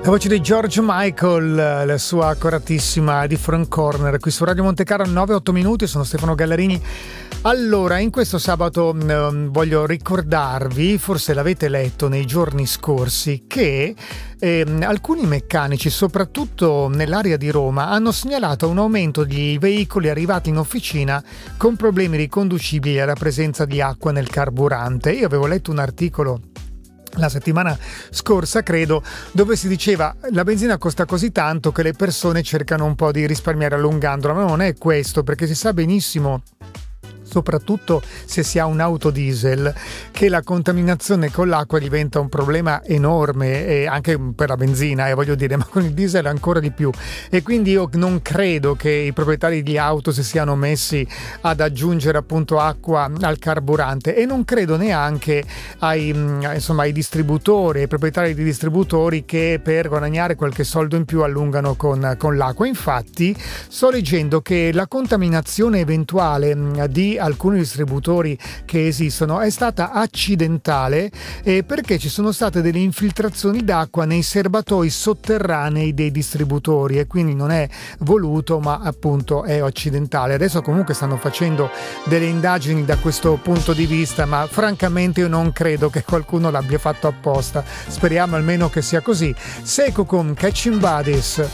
La voce di George Michael, la sua accoratissima Different Corner, qui su Radio Montecarlo, 9-8 minuti. Sono Stefano Gallarini. Allora, in questo sabato voglio ricordarvi, forse l'avete letto nei giorni scorsi, che alcuni meccanici, soprattutto nell'area di Roma, hanno segnalato un aumento di veicoli arrivati in officina con problemi riconducibili alla presenza di acqua nel carburante. Io avevo letto un articolo la settimana scorsa, credo, dove si diceva la benzina costa così tanto che le persone cercano un po' di risparmiare allungandola, ma non è questo, perché si sa benissimo, soprattutto se si ha un'auto diesel, che la contaminazione con l'acqua diventa un problema enorme, e anche per la benzina, voglio dire, ma con il diesel ancora di più. E quindi io non credo che i proprietari di auto si siano messi ad aggiungere appunto acqua al carburante, e non credo neanche ai distributori, ai proprietari di distributori, che per guadagnare qualche soldo in più allungano con l'acqua. Infatti sto leggendo che la contaminazione eventuale di alcuni distributori che esistono è stata accidentale, perché ci sono state delle infiltrazioni d'acqua nei serbatoi sotterranei dei distributori, e quindi non è voluto, ma appunto è accidentale. Adesso comunque stanno facendo delle indagini da questo punto di vista, ma francamente io non credo che qualcuno l'abbia fatto apposta. Speriamo almeno che sia così. Seco con Catching Bodies.